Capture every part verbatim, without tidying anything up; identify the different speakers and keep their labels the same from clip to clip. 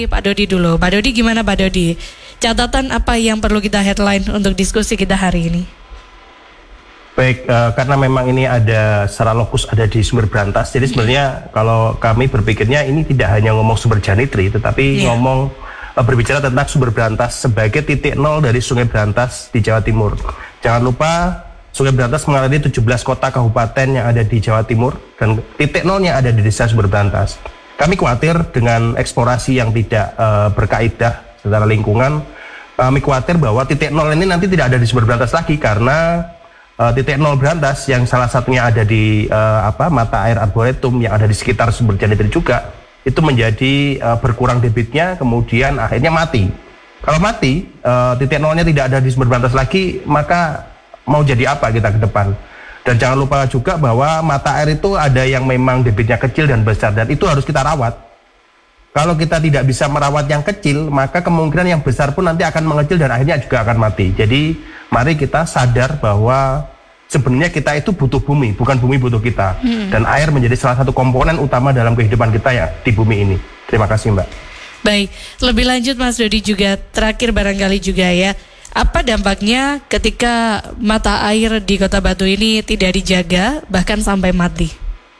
Speaker 1: Pak Dodi dulu. Pak Dodi gimana Pak Dodi? Catatan apa yang perlu kita headline untuk diskusi kita hari ini?
Speaker 2: Baik, uh, karena memang ini ada secara lokus ada di Sumber Brantas. Jadi sebenarnya kalau kami berpikirnya ini tidak hanya ngomong sumber Janitri, tetapi yeah. ngomong uh, berbicara tentang Sumber Brantas sebagai titik nol dari Sungai Brantas di Jawa Timur. Jangan lupa Sungai Brantas mengaliri tujuh belas kota kabupaten yang ada di Jawa Timur dan titik nolnya ada di Desa Sumber Brantas. Kami khawatir dengan eksplorasi yang tidak uh, berkaidah secara lingkungan. Kami khawatir bahwa titik nol ini nanti tidak ada di Sumber Brantas lagi karena Uh, titik nol Brantas yang salah satunya ada di uh, apa mata air Arboretum yang ada di sekitar Sumber Janitri juga itu menjadi uh, berkurang debitnya, kemudian akhirnya mati. Kalau mati uh, titik nolnya tidak ada di Sumber Brantas lagi, maka mau jadi apa kita ke depan? Dan jangan lupa juga bahwa mata air itu ada yang memang debitnya kecil dan besar dan itu harus kita rawat. Kalau kita tidak bisa merawat yang kecil, maka kemungkinan yang besar pun nanti akan mengecil dan akhirnya juga akan mati. Jadi mari kita sadar bahwa sebenarnya kita itu butuh bumi, bukan bumi butuh kita. Hmm. Dan air menjadi salah satu komponen utama dalam kehidupan kita ya di bumi ini. Terima kasih Mbak.
Speaker 1: Baik, lebih lanjut Mas Dodi juga terakhir barangkali juga ya. Apa dampaknya ketika mata air di Kota Batu ini tidak dijaga bahkan sampai mati?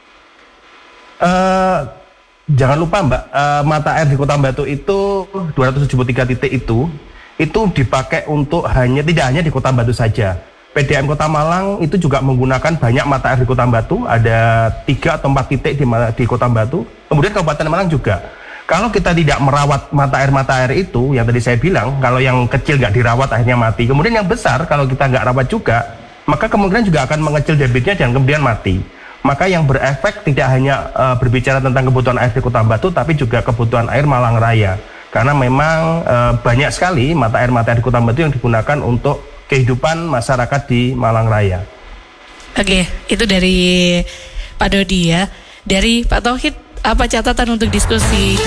Speaker 2: Uh, Jangan lupa Mbak, uh, mata air di Kota Batu itu dua ratus tujuh puluh tiga titik itu itu dipakai untuk hanya tidak hanya di Kota Batu saja. P D M Kota Malang itu juga menggunakan banyak mata air di Kota Batu, ada tiga atau empat titik di, di Kota Batu. Kemudian Kabupaten Malang juga. Kalau kita tidak merawat mata air-mata air itu, yang tadi saya bilang, kalau yang kecil nggak dirawat akhirnya mati. Kemudian yang besar kalau kita nggak rawat juga, maka kemungkinan juga akan mengecil debitnya dan kemudian mati. Maka yang berefek tidak hanya uh, berbicara tentang kebutuhan air di Kota Batu, tapi juga kebutuhan air Malang Raya. Karena memang uh, banyak sekali mata air-mata air di Kota Batu yang digunakan untuk kehidupan masyarakat di Malang Raya.
Speaker 1: Oke, itu dari Pak Dodi ya. Dari Pak Tauhid, apa catatan untuk diskusi